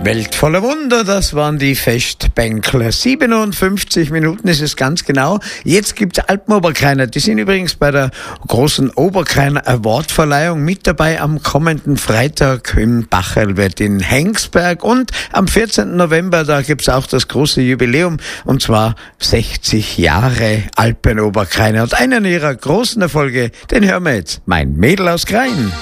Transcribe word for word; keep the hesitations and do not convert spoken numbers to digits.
Welt voller Wunder, das waren die Festbänkler. siebenundfünfzig Minuten ist es ganz genau. Jetzt gibt's Alpenoberkreiner. Die sind übrigens bei der großen Oberkreiner Awardverleihung mit dabei am kommenden Freitag im Bachelwett in Hengsberg. Und am vierzehnten November, da gibt's auch das große Jubiläum, und zwar sechzig Jahre Alpenoberkreiner. Und einen ihrer großen Erfolge, den hören wir jetzt. Mein Mädel aus Krain.